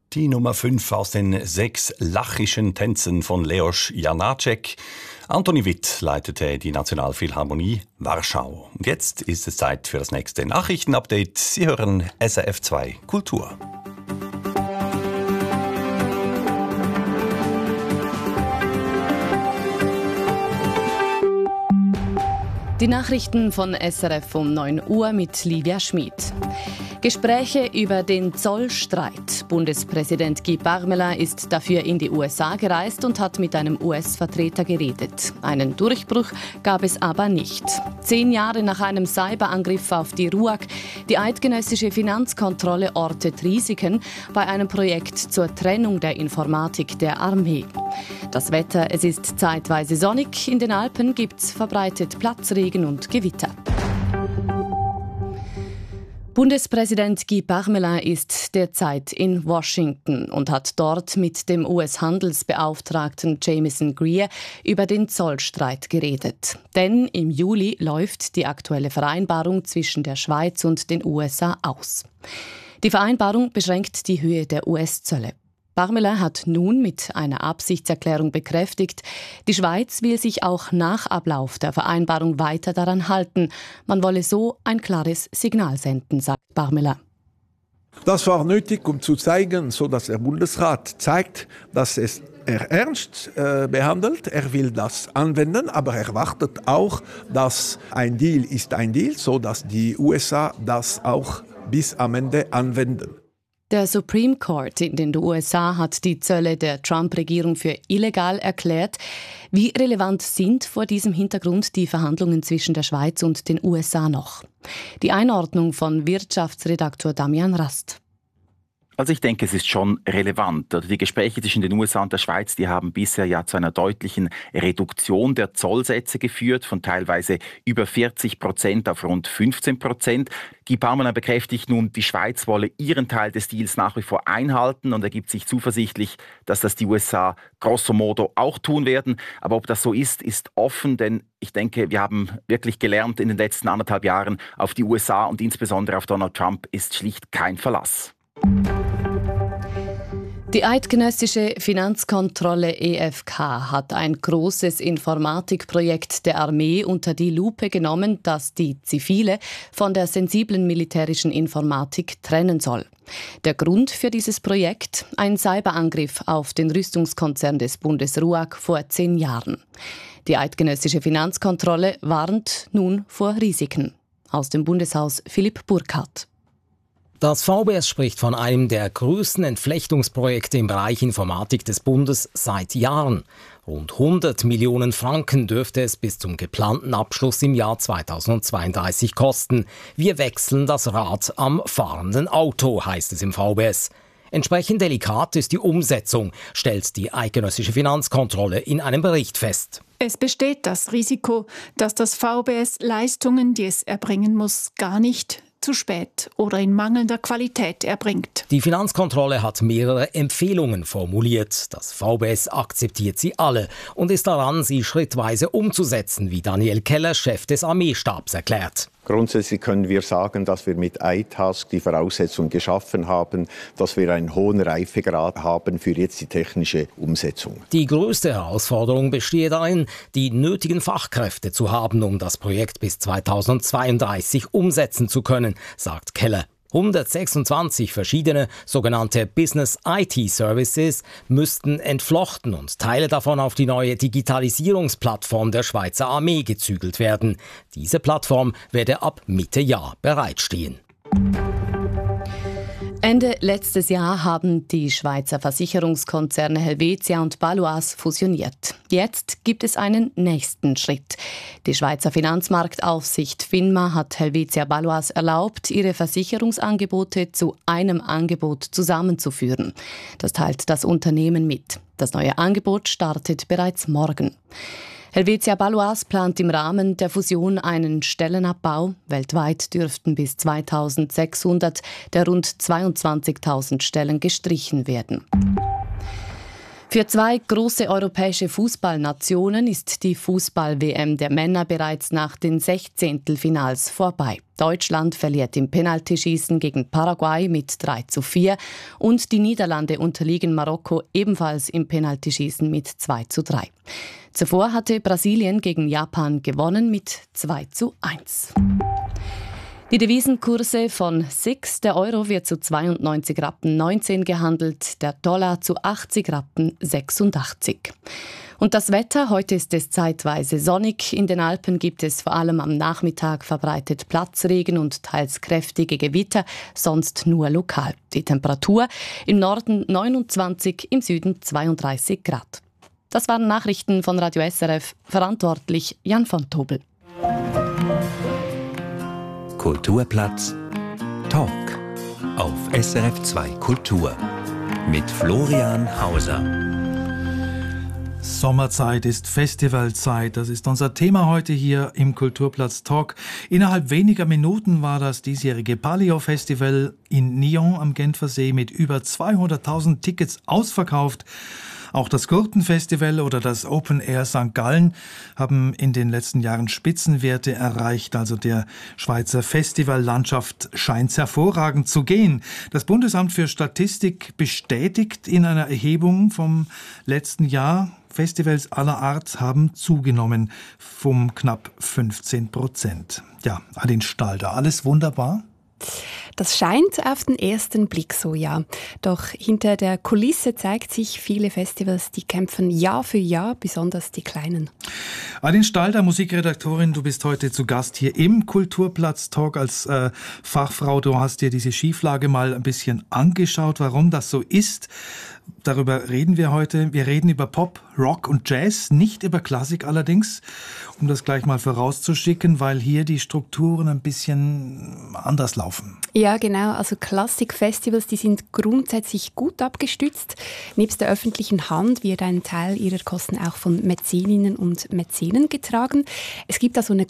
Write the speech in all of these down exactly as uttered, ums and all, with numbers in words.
Die Nummer fünf aus den sechs lachischen Tänzen von Leos Janáček. Antoni Witt leitete die Nationalphilharmonie Warschau. Und jetzt ist es Zeit für das nächste Nachrichtenupdate. Sie hören S R F zwei Kultur. Die Nachrichten von S R F um neun Uhr mit Livia Schmid. Gespräche über den Zollstreit. Bundespräsident Guy Parmelin ist dafür in die U S A gereist und hat mit einem U S-Vertreter geredet. Einen Durchbruch gab es aber nicht. Zehn Jahre nach einem Cyberangriff auf die R U A G, die eidgenössische Finanzkontrolle ortet Risiken bei einem Projekt zur Trennung der Informatik der Armee. Das Wetter, es ist zeitweise sonnig. In den Alpen gibt es verbreitet Platzregen und Gewitter. Bundespräsident Guy Parmelin ist derzeit in Washington und hat dort mit dem U S-Handelsbeauftragten Jamieson Greer über den Zollstreit geredet. Denn im Juli läuft die aktuelle Vereinbarung zwischen der Schweiz und den U S A aus. Die Vereinbarung beschränkt die Höhe der U S-Zölle. Parmelin hat nun mit einer Absichtserklärung bekräftigt, die Schweiz will sich auch nach Ablauf der Vereinbarung weiter daran halten. Man wolle so ein klares Signal senden, sagt Parmelin. Das war nötig, um zu zeigen, so dass der Bundesrat zeigt, dass es er ernst äh, behandelt. Er will das anwenden, aber er wartet auch, dass ein Deal ist ein Deal, so dass die U S A das auch bis am Ende anwenden. Der Supreme Court in den U S A hat die Zölle der Trump-Regierung für illegal erklärt. Wie relevant sind vor diesem Hintergrund die Verhandlungen zwischen der Schweiz und den U S A noch? Die Einordnung von Wirtschaftsredaktor Damian Rast. Also ich denke, es ist schon relevant. Die Gespräche zwischen den U S A und der Schweiz, die haben bisher ja zu einer deutlichen Reduktion der Zollsätze geführt, von teilweise über vierzig Prozent auf rund fünfzehn Prozent. Guy Parmelin bekräftigt nun, die Schweiz wolle ihren Teil des Deals nach wie vor einhalten und er gibt sich zuversichtlich, dass das die U S A grosso modo auch tun werden. Aber ob das so ist, ist offen, denn ich denke, wir haben wirklich gelernt in den letzten anderthalb Jahren, auf die U S A und insbesondere auf Donald Trump ist schlicht kein Verlass. Die eidgenössische Finanzkontrolle E F K hat ein großes Informatikprojekt der Armee unter die Lupe genommen, das die zivile von der sensiblen militärischen Informatik trennen soll. Der Grund für dieses Projekt? Ein Cyberangriff auf den Rüstungskonzern des Bundes R U A G vor zehn Jahren. Die eidgenössische Finanzkontrolle warnt nun vor Risiken. Aus dem Bundeshaus Philipp Burkhardt. Das V B S spricht von einem der größten Entflechtungsprojekte im Bereich Informatik des Bundes seit Jahren. Rund hundert Millionen Franken dürfte es bis zum geplanten Abschluss im Jahr zweitausendzweiunddreißig kosten. Wir wechseln das Rad am fahrenden Auto, heißt es im V B S. Entsprechend delikat ist die Umsetzung, stellt die eidgenössische Finanzkontrolle in einem Bericht fest. Es besteht das Risiko, dass das V B S Leistungen, die es erbringen muss, gar nicht zu spät oder in mangelnder Qualität erbringt. Die Finanzkontrolle hat mehrere Empfehlungen formuliert. Das V B S akzeptiert sie alle und ist daran, sie schrittweise umzusetzen, wie Daniel Keller, Chef des Armeestabs, erklärt. Grundsätzlich können wir sagen, dass wir mit iTask die Voraussetzungen geschaffen haben, dass wir einen hohen Reifegrad haben für jetzt die technische Umsetzung. Die größte Herausforderung besteht darin, die nötigen Fachkräfte zu haben, um das Projekt bis zweitausendzweiunddreißig umsetzen zu können, sagt Keller. hundertsechsundzwanzig verschiedene sogenannte Business I T Services müssten entflochten und Teile davon auf die neue Digitalisierungsplattform der Schweizer Armee gezügelt werden. Diese Plattform werde ab Mitte Jahr bereitstehen. Ende letztes Jahr haben die Schweizer Versicherungskonzerne Helvetia und Baloise fusioniert. Jetzt gibt es einen nächsten Schritt. Die Schweizer Finanzmarktaufsicht FINMA hat Helvetia Baloise erlaubt, ihre Versicherungsangebote zu einem Angebot zusammenzuführen. Das teilt das Unternehmen mit. Das neue Angebot startet bereits morgen. Helvetia Baloise plant im Rahmen der Fusion einen Stellenabbau. Weltweit dürften bis zweitausendsechshundert der rund zweiundzwanzigtausend Stellen gestrichen werden. Für zwei große europäische Fußballnationen ist die Fußball-W M der Männer bereits nach den Sechzehntelfinals vorbei. Deutschland verliert im Penaltyschießen gegen Paraguay mit drei zu vier und die Niederlande unterliegen Marokko ebenfalls im Penaltyschießen mit zwei zu drei. Zuvor hatte Brasilien gegen Japan gewonnen mit zwei zu eins. Die Devisenkurse von sechs, der Euro wird zu zweiundneunzig Rappen neunzehn gehandelt, der Dollar zu achtzig Rappen sechsundachtzig. Und das Wetter, heute ist es zeitweise sonnig. In den Alpen gibt es vor allem am Nachmittag verbreitet Platzregen und teils kräftige Gewitter, sonst nur lokal. Die Temperatur im Norden neunundzwanzig, im Süden zweiunddreißig Grad. Das waren Nachrichten von Radio S R F, verantwortlich Jan von Tobel. Kulturplatz Talk auf S R F zwei Kultur mit Florian Hauser. Sommerzeit ist Festivalzeit. Das ist unser Thema heute hier im Kulturplatz Talk. Innerhalb weniger Minuten war das diesjährige Palio-Festival in Nyon am Genfersee mit über zweihunderttausend Tickets ausverkauft. Auch das Gurtenfestival oder das Open Air Sankt Gallen haben in den letzten Jahren Spitzenwerte erreicht. Also der Schweizer Festivallandschaft scheint hervorragend zu gehen. Das Bundesamt für Statistik bestätigt in einer Erhebung vom letzten Jahr, Festivals aller Art haben zugenommen um knapp fünfzehn Prozent. Ja, Aline Stalder, alles wunderbar? Das scheint auf den ersten Blick so, ja. Doch hinter der Kulisse zeigt sich, viele Festivals, die kämpfen Jahr für Jahr, besonders die kleinen. Aline Stalder, Musikredaktorin, du bist heute zu Gast hier im Kulturplatz Talk als äh, Fachfrau. Du hast dir diese Schieflage mal ein bisschen angeschaut, warum das so ist. Darüber reden wir heute. Wir reden über Pop, Rock und Jazz, nicht über Klassik allerdings, um das gleich mal vorauszuschicken, weil hier die Strukturen ein bisschen anders laufen. Ja, genau. Also Klassikfestivals, die sind grundsätzlich gut abgestützt. Nebst der öffentlichen Hand wird ein Teil ihrer Kosten auch von Mäzeninnen und Mäzenen getragen. Es gibt also eine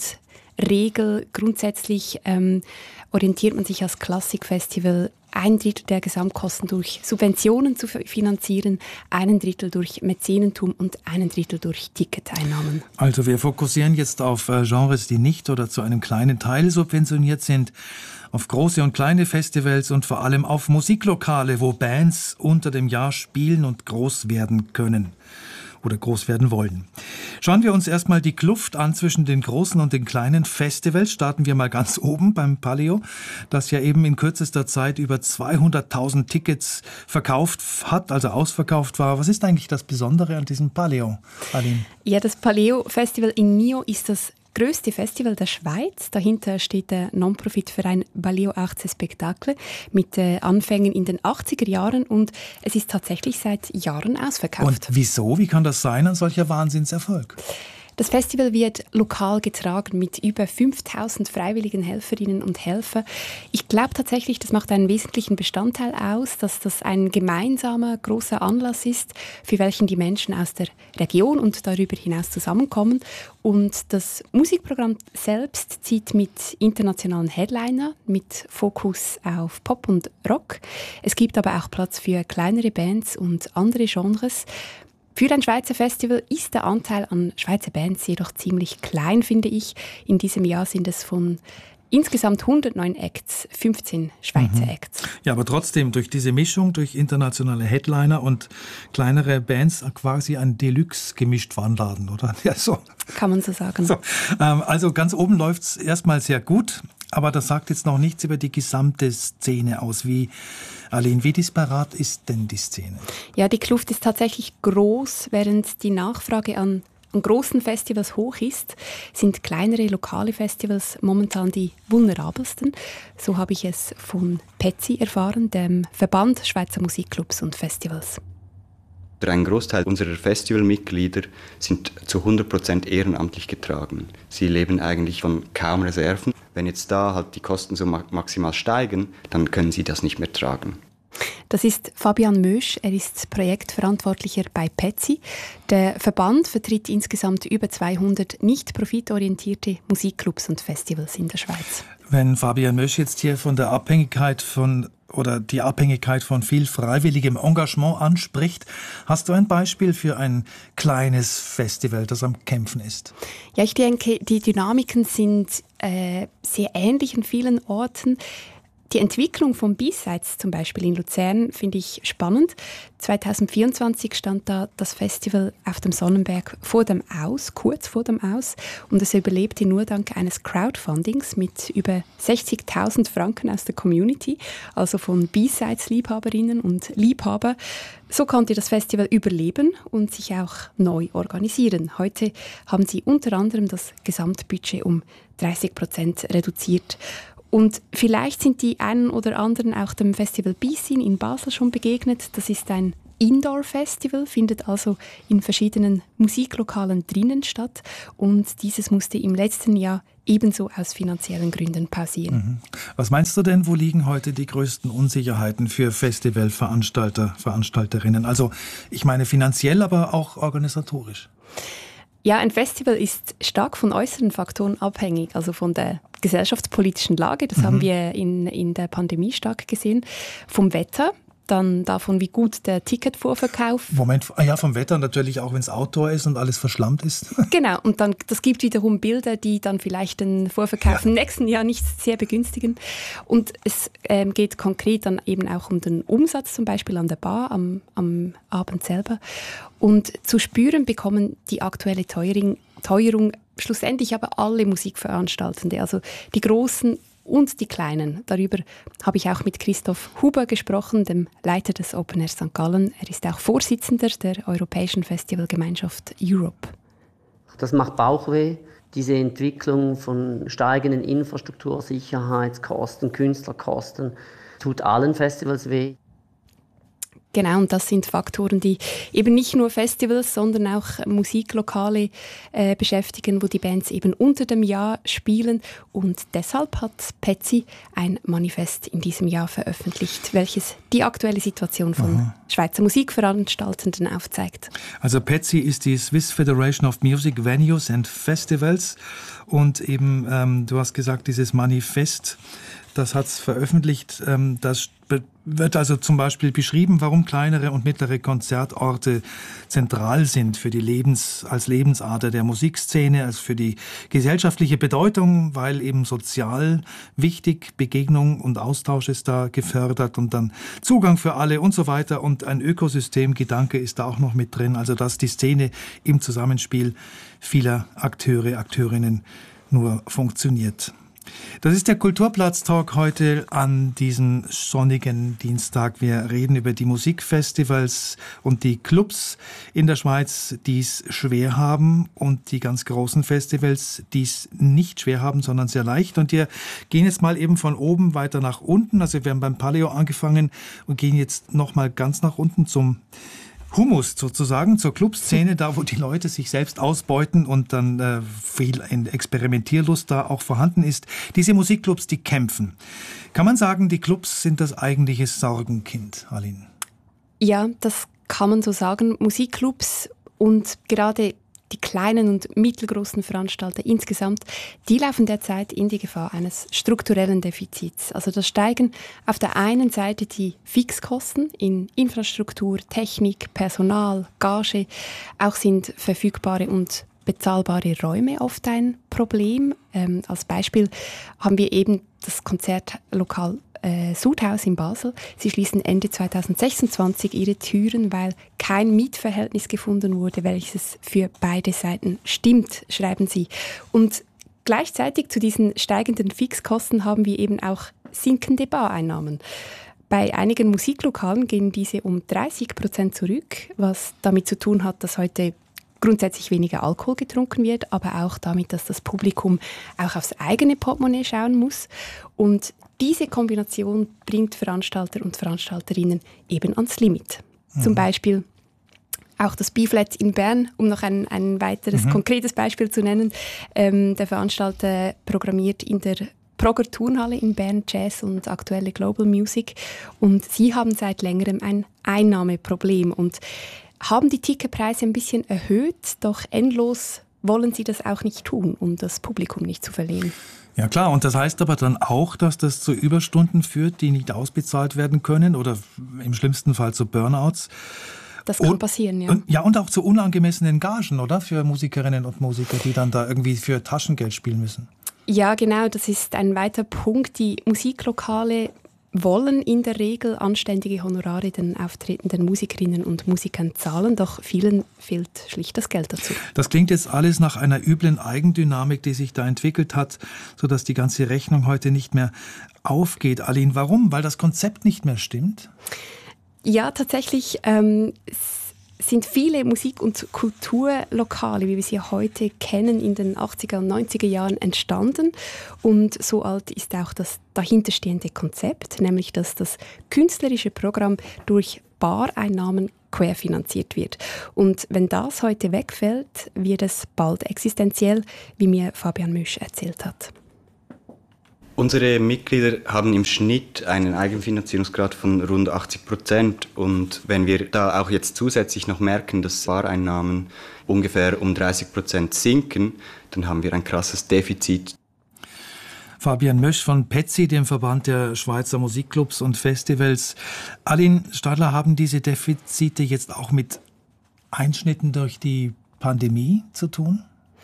Grundregel. Grundsätzlich ähm, orientiert man sich als Klassikfestival ein Drittel der Gesamtkosten durch Subventionen zu finanzieren, einen Drittel durch Mäzenentum und einen Drittel durch Ticketeinnahmen. Also wir fokussieren jetzt auf äh, Genres, die nicht oder zu einem kleinen Teil subventioniert sind, auf große und kleine Festivals und vor allem auf Musiklokale, wo Bands unter dem Jahr spielen und groß werden können. Oder groß werden wollen. Schauen wir uns erstmal die Kluft an zwischen den großen und den kleinen Festivals. Starten wir mal ganz oben beim Palio, das ja eben in kürzester Zeit über zweihunderttausend Tickets verkauft hat, also ausverkauft war. Was ist eigentlich das Besondere an diesem Palio, Aline? Ja, das Palio-Festival in Nyon ist das größte Festival der Schweiz. Dahinter steht der Non-Profit-Verein Baleo Arts Spectacle mit äh, Anfängen in den achtziger Jahren und es ist tatsächlich seit Jahren ausverkauft. Und wieso? Wie kann das sein, ein solcher Wahnsinnserfolg? Das Festival wird lokal getragen mit über fünftausend freiwilligen Helferinnen und Helfern. Ich glaube tatsächlich, das macht einen wesentlichen Bestandteil aus, dass das ein gemeinsamer, großer Anlass ist, für welchen die Menschen aus der Region und darüber hinaus zusammenkommen. Und das Musikprogramm selbst zieht mit internationalen Headliner, mit Fokus auf Pop und Rock. Es gibt aber auch Platz für kleinere Bands und andere Genres. Für ein Schweizer Festival ist der Anteil an Schweizer Bands jedoch ziemlich klein, finde ich. In diesem Jahr sind es von insgesamt hundertneun Acts, fünfzehn Schweizer mhm. Acts. Ja, aber trotzdem, durch diese Mischung, durch internationale Headliner und kleinere Bands, quasi ein Deluxe-Gemischt-Warenladen, oder? Ja, so. Kann man so sagen. So, ähm, also ganz oben läuft es erstmal sehr gut, aber das sagt jetzt noch nichts über die gesamte Szene aus. Wie, Aline, wie disparat ist denn die Szene? Ja, die Kluft ist tatsächlich groß, während die Nachfrage an an großen Festivals hoch ist, sind kleinere lokale Festivals momentan die vulnerabelsten. So habe ich es von Petsy erfahren, dem Verband Schweizer Musikclubs und Festivals. Ein Großteil unserer Festivalmitglieder sind zu hundert Prozent ehrenamtlich getragen. Sie leben eigentlich von kaum Reserven. Wenn jetzt da halt die Kosten so maximal steigen, dann können sie das nicht mehr tragen. Das ist Fabian Mösch, er ist Projektverantwortlicher bei Petsy. Der Verband vertritt insgesamt über zweihundert nicht profitorientierte Musikclubs und Festivals in der Schweiz. Wenn Fabian Mösch jetzt hier von der Abhängigkeit von oder die Abhängigkeit von viel freiwilligem Engagement anspricht. Hast du ein Beispiel für ein kleines Festival, das am Kämpfen ist? Ja, ich denke, die Dynamiken sind äh, sehr ähnlich an vielen Orten. Die Entwicklung von B-Sides zum Beispiel in Luzern finde ich spannend. zwanzig vierundzwanzig stand da das Festival auf dem Sonnenberg vor dem Aus, kurz vor dem Aus. Und es überlebte nur dank eines Crowdfundings mit über sechzigtausend Franken aus der Community, also von B-Sides-Liebhaberinnen und Liebhaber. So konnte das Festival überleben und sich auch neu organisieren. Heute haben sie unter anderem das Gesamtbudget um dreißig Prozent reduziert. Und vielleicht sind die einen oder anderen auch dem Festival B-Scene in Basel schon begegnet. Das ist ein Indoor-Festival, findet also in verschiedenen Musiklokalen drinnen statt. Und dieses musste im letzten Jahr ebenso aus finanziellen Gründen pausieren. Mhm. Was meinst du denn, wo liegen heute die größten Unsicherheiten für Festivalveranstalter, Veranstalterinnen? Also ich meine finanziell, aber auch organisatorisch. Ja, ein Festival ist stark von äußeren Faktoren abhängig, also von der gesellschaftspolitischen Lage, das mhm. haben wir in, in der Pandemie stark gesehen, vom Wetter, dann davon, wie gut der Ticketvorverkauf. Moment, ja, vom Wetter natürlich auch, wenn es Outdoor ist und alles verschlammt ist. Genau, und dann, das gibt wiederum Bilder, die dann vielleicht den Vorverkauf ja. im nächsten Jahr nicht sehr begünstigen. Und es ähm, geht konkret dann eben auch um den Umsatz, zum Beispiel an der Bar am, am Abend selber. Und zu spüren bekommen die aktuelle Teuerung, Teuerung schlussendlich aber alle Musikveranstaltende, also die großen und die Kleinen. Darüber habe ich auch mit Christoph Huber gesprochen, dem Leiter des Open Air Sankt Gallen. Er ist auch Vorsitzender der Europäischen Festivalgemeinschaft Europe. Das macht Bauchweh, diese Entwicklung von steigenden Infrastruktur, Sicherheitskosten, Künstlerkosten, tut allen Festivals weh. Genau, und das sind Faktoren, die eben nicht nur Festivals, sondern auch Musiklokale äh, beschäftigen, wo die Bands eben unter dem Jahr spielen. Und deshalb hat Petsy ein Manifest in diesem Jahr veröffentlicht, welches die aktuelle Situation von Aha. Schweizer Musikveranstaltenden aufzeigt. Also Petsy ist die Swiss Federation of Music Venues and Festivals. Und eben, ähm, du hast gesagt, dieses Manifest, das hat es veröffentlicht. Ähm, das wird also zum Beispiel beschrieben, warum kleinere und mittlere Konzertorte zentral sind für die Lebens, als Lebensader der Musikszene, als für die gesellschaftliche Bedeutung, weil eben sozial wichtig, Begegnung und Austausch ist da gefördert und dann Zugang für alle und so weiter. Und ein Ökosystemgedanke ist da auch noch mit drin, also dass die Szene im Zusammenspiel vieler Akteure, Akteurinnen nur funktioniert. Das ist der Kulturplatz-Talk heute an diesem sonnigen Dienstag. Wir reden über die Musikfestivals und die Clubs in der Schweiz, die es schwer haben, und die ganz großen Festivals, die es nicht schwer haben, sondern sehr leicht. Und wir gehen jetzt mal eben von oben weiter nach unten. Also wir haben beim Paleo angefangen und gehen jetzt noch mal ganz nach unten zum Humus sozusagen, zur Clubszene, da wo die Leute sich selbst ausbeuten und dann äh, viel Experimentierlust da auch vorhanden ist. Diese Musikclubs, die kämpfen. Kann man sagen, die Clubs sind das eigentliche Sorgenkind, Aline? Ja, das kann man so sagen. Musikclubs und gerade die kleinen und mittelgroßen Veranstalter insgesamt, die laufen derzeit in die Gefahr eines strukturellen Defizits. Also da steigen auf der einen Seite die Fixkosten in Infrastruktur, Technik, Personal, Gage. Auch sind verfügbare und bezahlbare Räume oft ein Problem. Ähm, als Beispiel haben wir eben das Konzertlokal äh, Sudhaus in Basel. Sie schließen Ende zwanzig sechsundzwanzig ihre Türen, weil kein Mietverhältnis gefunden wurde, welches für beide Seiten stimmt, schreiben sie. Und gleichzeitig zu diesen steigenden Fixkosten haben wir eben auch sinkende Bareinnahmen. Bei einigen Musiklokalen gehen diese um dreißig Prozent zurück, was damit zu tun hat, dass heute grundsätzlich weniger Alkohol getrunken wird, aber auch damit, dass das Publikum auch aufs eigene Portemonnaie schauen muss. Und diese Kombination bringt Veranstalter und Veranstalterinnen eben ans Limit. Mhm. Zum Beispiel auch das B-Flat in Bern, um noch ein, ein weiteres mhm. konkretes Beispiel zu nennen. Ähm, der Veranstalter programmiert in der Progger Turnhalle in Bern Jazz und aktuelle Global Music. Und sie haben seit längerem ein Einnahmeproblem und haben die Ticketpreise ein bisschen erhöht, doch endlos wollen sie das auch nicht tun, um das Publikum nicht zu verlieren. Ja klar, und das heißt aber dann auch, dass das zu Überstunden führt, die nicht ausbezahlt werden können oder im schlimmsten Fall zu Burnouts. Das kann und, passieren, ja. Und, ja, und auch zu unangemessenen Gagen, oder? Für Musikerinnen und Musiker, die dann da irgendwie für Taschengeld spielen müssen. Ja, genau, das ist ein weiterer Punkt. Die Musiklokale wollen in der Regel anständige Honorare den auftretenden Musikerinnen und Musikern zahlen, doch vielen fehlt schlicht das Geld dazu. Das klingt jetzt alles nach einer üblen Eigendynamik, die sich da entwickelt hat, sodass die ganze Rechnung heute nicht mehr aufgeht. Aline, warum? Weil das Konzept nicht mehr stimmt? Ja, tatsächlich ähm, sind viele Musik- und Kulturlokale, wie wir sie heute kennen, in den achtziger und neunziger Jahren entstanden. Und so alt ist auch das dahinterstehende Konzept, nämlich dass das künstlerische Programm durch Bareinnahmen querfinanziert wird. Und wenn das heute wegfällt, wird es bald existenziell, wie mir Fabian Mösch erzählt hat. Unsere Mitglieder haben im Schnitt einen Eigenfinanzierungsgrad von rund achtzig Prozent. Und wenn wir da auch jetzt zusätzlich noch merken, dass Bareinnahmen ungefähr um dreißig Prozent sinken, dann haben wir ein krasses Defizit. Fabian Mösch von P E T S I, dem Verband der Schweizer Musikclubs und Festivals. Aline Stadler, haben diese Defizite jetzt auch mit Einschnitten durch die Pandemie zu tun?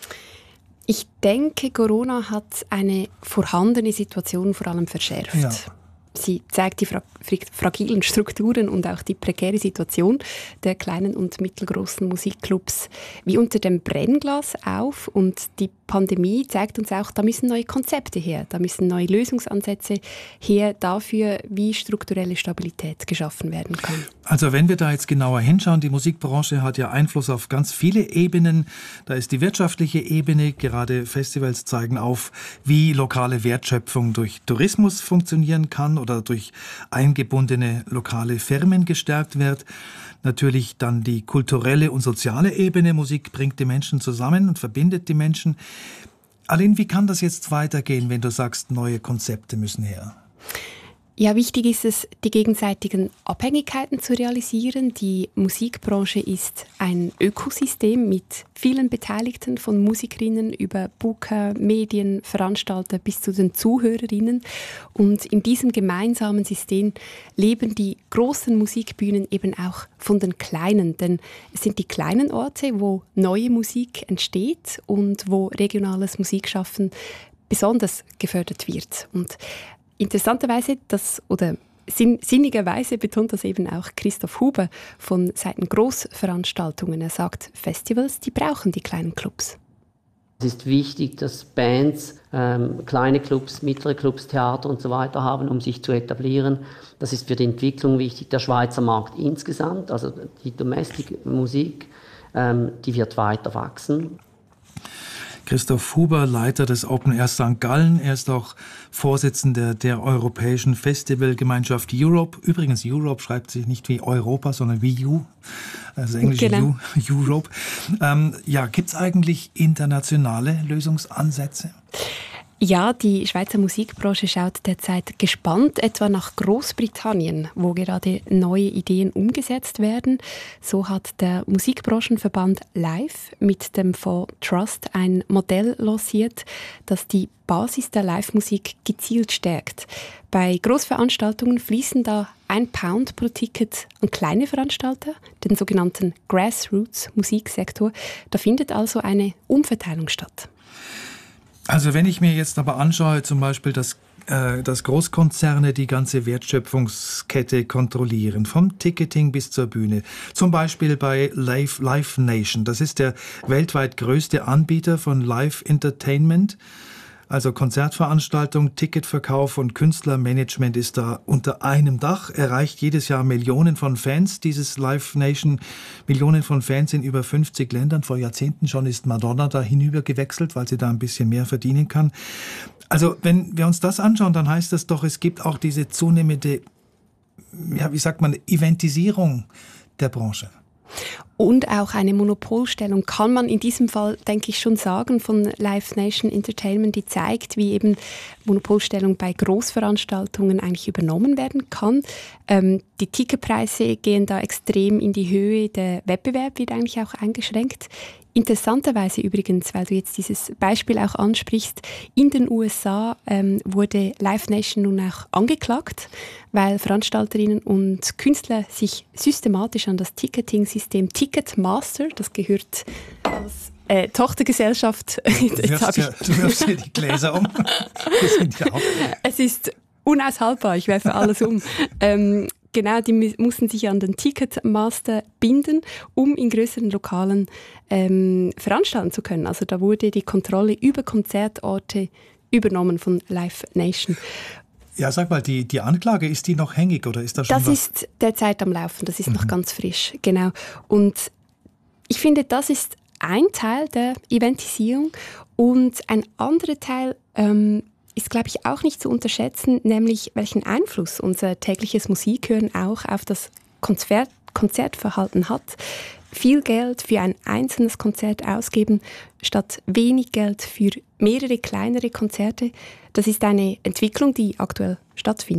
Ich denke, Corona hat eine vorhandene Situation vor allem verschärft. Ja. Sie zeigt die fra- fragilen Strukturen und auch die prekäre Situation der kleinen und mittelgroßen Musikclubs wie unter dem Brennglas auf. Und die Pandemie zeigt uns auch, da müssen neue Konzepte her, da müssen neue Lösungsansätze her dafür, wie strukturelle Stabilität geschaffen werden kann. Also wenn wir da jetzt genauer hinschauen, die Musikbranche hat ja Einfluss auf ganz viele Ebenen. Da ist die wirtschaftliche Ebene, gerade Festivals zeigen auf, wie lokale Wertschöpfung durch Tourismus funktionieren kann oder durch eingebundene lokale Firmen gestärkt wird. Natürlich dann die kulturelle und soziale Ebene. Musik bringt die Menschen zusammen und verbindet die Menschen. Aline, wie kann das jetzt weitergehen, wenn du sagst, neue Konzepte müssen her? Ja, wichtig ist es, die gegenseitigen Abhängigkeiten zu realisieren. Die Musikbranche ist ein Ökosystem mit vielen Beteiligten, von Musikerinnen über Booker, Medien, Veranstalter bis zu den Zuhörerinnen. Und in diesem gemeinsamen System leben die großen Musikbühnen eben auch von den kleinen. Denn es sind die kleinen Orte, wo neue Musik entsteht und wo regionales Musikschaffen besonders gefördert wird. Und interessanterweise, das, oder sinn, sinnigerweise betont das eben auch Christoph Huber von Seiten Großveranstaltungen. Er sagt, Festivals, die brauchen die kleinen Clubs. Es ist wichtig, dass Bands ähm, kleine Clubs, mittlere Clubs, Theater und so weiter haben, um sich zu etablieren. Das ist für die Entwicklung wichtig. Der Schweizer Markt insgesamt, also die Domestic-Musik, ähm, die wird weiter wachsen. Christoph Huber, Leiter des Open Air Sankt Gallen. Er ist auch Vorsitzender der Europäischen Festivalgemeinschaft Europe. Übrigens, Europe schreibt sich nicht wie Europa, sondern wie You. Also englische genau. You, Europe. Ähm, ja, gibt es eigentlich internationale Lösungsansätze? Ja, die Schweizer Musikbranche schaut derzeit gespannt etwa nach Großbritannien, wo gerade neue Ideen umgesetzt werden. So hat der Musikbranchenverband Live mit dem Fonds Trust ein Modell lanciert, das die Basis der Live-Musik gezielt stärkt. Bei Großveranstaltungen fließen da ein Pound pro Ticket an kleine Veranstalter, den sogenannten Grassroots-Musiksektor. Da findet also eine Umverteilung statt. Also wenn ich mir jetzt aber anschaue, zum Beispiel, dass, äh, dass Großkonzerne die ganze Wertschöpfungskette kontrollieren, vom Ticketing bis zur Bühne, zum Beispiel bei Live, Live Nation, das ist der weltweit größte Anbieter von Live Entertainment, also Konzertveranstaltung, Ticketverkauf und Künstlermanagement ist da unter einem Dach, erreicht jedes Jahr Millionen von Fans, dieses Live Nation, Millionen von Fans in über fünfzig Ländern. Vor Jahrzehnten schon ist Madonna da hinüber gewechselt, weil sie da ein bisschen mehr verdienen kann. Also wenn wir uns das anschauen, dann heißt das doch, es gibt auch diese zunehmende, ja, wie sagt man, Eventisierung der Branche. Und auch eine Monopolstellung kann man in diesem Fall, denke ich, schon sagen, von Live Nation Entertainment, die zeigt, wie eben Monopolstellung bei Großveranstaltungen eigentlich übernommen werden kann. Ähm, die Ticketpreise gehen da extrem in die Höhe, der Wettbewerb wird eigentlich auch eingeschränkt. Interessanterweise übrigens, weil du jetzt dieses Beispiel auch ansprichst, in den U S A ähm, wurde Live Nation nun auch angeklagt, weil Veranstalterinnen und Künstler sich systematisch an das Ticketing-System Ticketmaster, das gehört als äh, Tochtergesellschaft. Du wirfst, ja, du wirfst ja die Gläser um. Das sind ja auch. Es ist unaushaltbar, ich werfe alles um. ähm, Genau, die mussten sich an den Ticketmaster binden, um in größeren Lokalen ähm, veranstalten zu können. Also da wurde die Kontrolle über Konzertorte übernommen von Live Nation. Ja, sag mal, die, die Anklage, ist die noch hängig oder ist da schon Das was? ist derzeit am Laufen, das ist mhm. noch ganz frisch, genau. Und ich finde, das ist ein Teil der Eventisierung und ein anderer Teil ähm, ist, glaube ich, auch nicht zu unterschätzen, nämlich welchen Einfluss unser tägliches Musikhören auch auf das Konzert- Konzertverhalten hat. Viel Geld für ein einzelnes Konzert ausgeben, statt wenig Geld für mehrere kleinere Konzerte, das ist eine Entwicklung, die aktuell stattfindet.